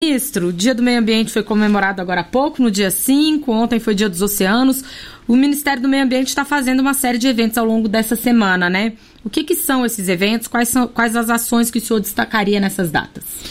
Ministro, o Dia do Meio Ambiente foi comemorado agora há pouco, no dia 5, ontem foi Dia dos Oceanos. O Ministério do Meio Ambiente está fazendo uma série de eventos ao longo dessa semana, né? O que são esses eventos? Quais as ações que o senhor destacaria nessas datas?